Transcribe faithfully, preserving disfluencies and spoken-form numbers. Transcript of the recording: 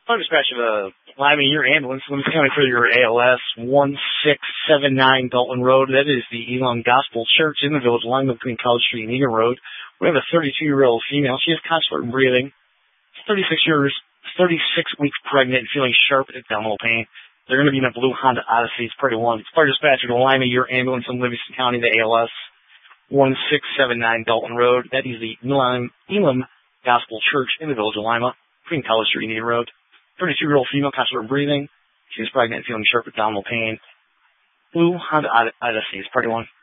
I'll dispatch of a Lima Year ambulance, Limits County for your A L S one six seven nine Dalton Road. That is the Elam Gospel Church in the village, line between College Street and Eagan Road. We have a thirty-two-year-old female. She has consular breathing. thirty-six years, thirty-six weeks pregnant, feeling sharp abdominal pain. They're going to be in a blue Honda Odyssey. It's pretty one. It's fire dispatcher to Lima Year ambulance in Livingston County, the A L S one six seven nine Dalton Road. That is the Elam, Elam Gospel Church in the village of Lima, between College Street and Eagan Road. thirty-two-year-old female, consular breathing. She is pregnant, feeling sharp abdominal pain. Blue Honda Odyssey is party one.